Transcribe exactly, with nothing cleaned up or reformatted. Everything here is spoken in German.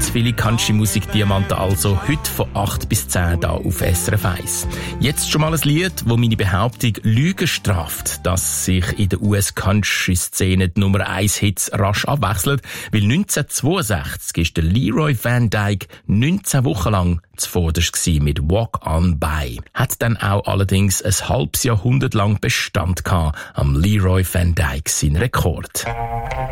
Ganz viele Country-Musik-Diamanten also heute von acht bis zehn hier auf S R F eins. Jetzt schon mal ein Lied, das meine Behauptung Lügen straft, dass sich in der U S-Country-Szene die Nummer eins Hits rasch abwechselt, weil neunzehnhundertzweiundsechzig ist der Leroy Van Dyke neunzehn Wochen lang zuvorderst gsi mit Walk On By. Hat dann auch allerdings ein halbes Jahrhundert lang Bestand gehabt am Leroy Van Dyke sein Rekord.